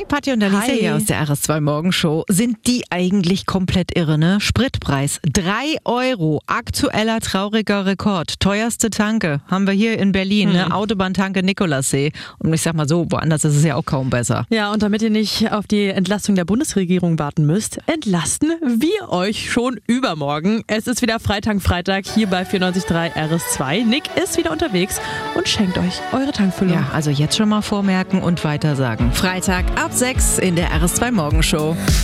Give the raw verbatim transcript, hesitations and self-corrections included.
Patti und Alicia Hi. hier aus der R S zwei Morgenshow. Sind die eigentlich komplett irre, ne? Spritpreis drei Euro, aktueller trauriger Rekord. Teuerste Tanke haben wir hier in Berlin, hm. ne? Autobahntanke Nikolaussee. Und ich sag mal so, woanders ist es ja auch kaum besser. Ja, und damit ihr nicht auf die Entlastung der Bundesregierung warten müsst, entlasten wir euch schon übermorgen. Es ist wieder Freitag, Freitag hier bei vierundneunzig Komma drei R S zwei. Nick ist wieder unterwegs und schenkt euch eure Tankfüllung. Ja, also jetzt schon mal vormerken und weitersagen. Freitag ab sechs in der R S zwei Morgenshow.